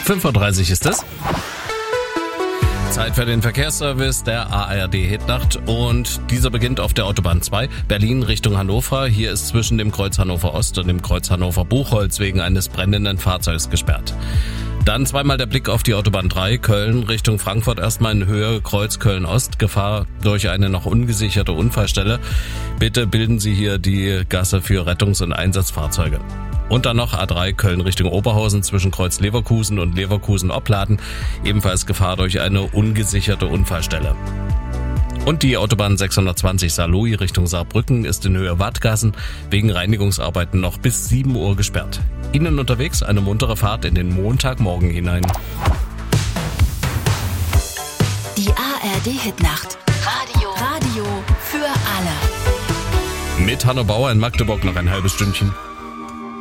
5:30 Uhr ist es. Zeit für den Verkehrsservice der ARD Hitnacht und dieser beginnt auf der Autobahn 2, Berlin Richtung Hannover. Hier ist zwischen dem Kreuz Hannover Ost und dem Kreuz Hannover Buchholz wegen eines brennenden Fahrzeugs gesperrt. Dann zweimal der Blick auf die Autobahn 3, Köln Richtung Frankfurt, erstmal in Höhe Kreuz Köln-Ost, Gefahr durch eine noch ungesicherte Unfallstelle. Bitte bilden Sie hier die Gasse für Rettungs- und Einsatzfahrzeuge. Und dann noch A3 Köln Richtung Oberhausen zwischen Kreuz Leverkusen und Leverkusen-Opladen, ebenfalls Gefahr durch eine ungesicherte Unfallstelle. Und die Autobahn 620 Saarlouis Richtung Saarbrücken ist in Höhe Wadgassen wegen Reinigungsarbeiten noch bis 7 Uhr gesperrt. Ihnen unterwegs eine muntere Fahrt in den Montagmorgen hinein. Die ARD Hitnacht. Radio für alle. Mit Hanno Bauer in Magdeburg noch ein halbes Stündchen.